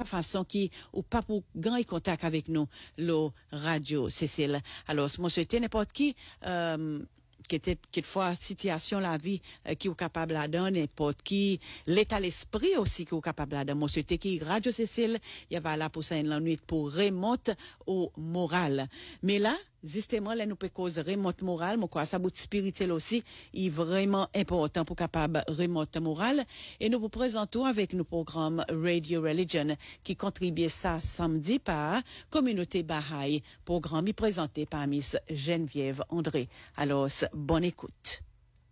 façon qui ou pas pour gagner contact avec nous le radio Cécile. Alors moi souhaiter n'importe qui qui était quelquefois situation la vie qui est capable de donner n'importe qui l'état l'esprit aussi qui est capable de donner moi souhaiter qui radio Cécile il y avait là pour ça une nuit pour remonte au moral mais là justement là nous peut cause remonte morale moi quoi ça bout spirituel aussi est vraiment important pour capable remonte morale et nous vous présentons avec nos programmes Radio Religion qui contribue ça samedi par communauté Baha'i programme présenté par Miss Geneviève André alors bonne écoute.